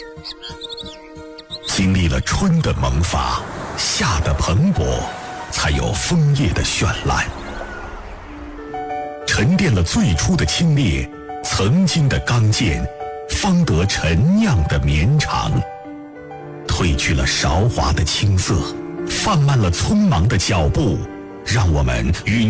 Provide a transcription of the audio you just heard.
经历了春的萌发，夏的蓬勃，才有枫叶的绚烂。沉淀了最初的清冽，曾经的刚健，方得陈酿的绵长。褪去了韶华的青涩，放慢了匆忙的脚步，让我们与